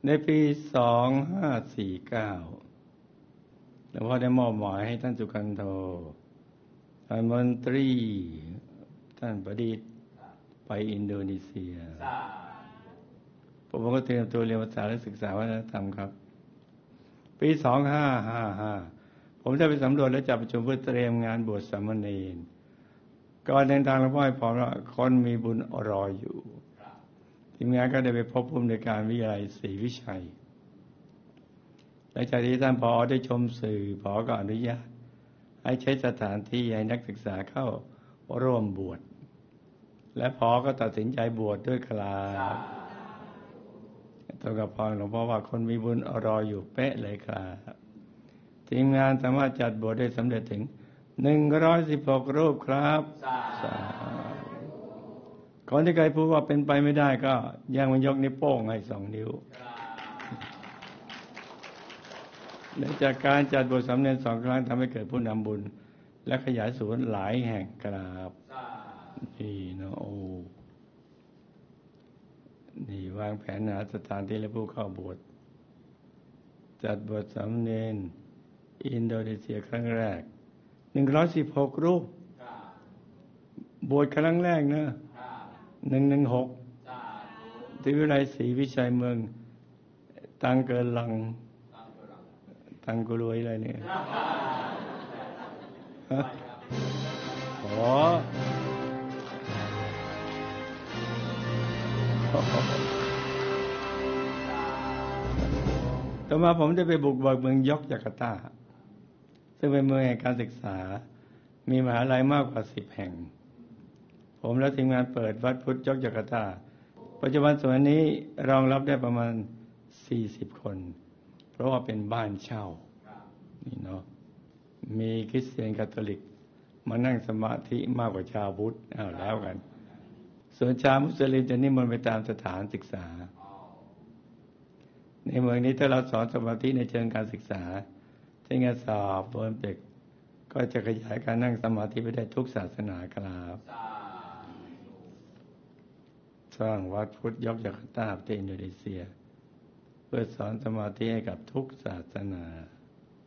ในปี2549หลวงพ่อได้มอบหมายให้ท่านสุกันโธท่านมนตรีท่านประดิษฐ์ไปอินโดนีเซียผมก็เตรียมตัวเรียนภาษาและศึกษาวัฒนธรรมครับปี2555ผมได้ไปสำรวจและจัดประชุมเพื่อเตรียมงานบวชสามเณรก่อนเดินทางหลวงพ่อให้พรว่าคนมีบุญรออยู่ทีมงานก็ได้ไปพบผู้อำนวยการวิทยาลัยศรีวิชัยหลังจากที่ท่านผอ.ได้ชมสื่อผอ.ก็อนุญาตให้ใช้สถานที่ให้นักศึกษาเข้าร่วมบวชและผอ.ก็ตัดสินใจบวชด้วยครับตรงกับพรหลวงพ่อว่าคนมีบุญรออยู่เป๊ะเลยครับทีมงานสามารถจัดบวชได้สำเร็จถึง116รูปครับคนที่เคยพูดว่าเป็นไปไม่ได้ก็ยังมันยกนิ้วโป้งให้2 นิ้วและจากการจัดบวชสามเณร2 ครั้งทำให้เกิดผู้นำบุญและขยายศูนย์หลายแห่งครับนี่นะโอ้นี่วางแผนหาสถานที่และผู้เข้าบวชจัดบวชสามเณรอินโดนีเซียครั้งแรก116รูปบวชครั้งแรกนะ116ที่วิทยาลัยศรีวิชัยเมืองตังเกินลังตังกุรวยอะไรเนี่ยโอ้ต่อมาผมได้ไปบุกเบิกเมืองยกจาการ์ตาซึ่งเป็นเมืองแห่งการศึกษามีมหาลัยมากกว่า10 แห่งผมและทีมงานเปิดวัดพุทธยกจาการ์ตาปัจจุบันส่วนนี้รองรับได้ประมาณ40 คนเพราะว่าเป็นบ้านเช่านี่เนาะมีคริสเตียนคาทอลิกมานั่งสมาธิมากกว่าชาวพุทธแล้วกันส่วนชาวมุสลิมจะนิมนต์ไปตามสถานศึกษาในเมืองนี้ถ้าเราสอนสมาธิในเชิงการศึกษาเช่นการสอบโอลิมปิกก็จะขยายการนั่งสมาธิไปได้ทุกศาสนาครับสร้างวัดพุทธยกจาการ์ตาประเทศอินโดนีเซียเพื่อสอนสมาธิให้กับทุกศาสนา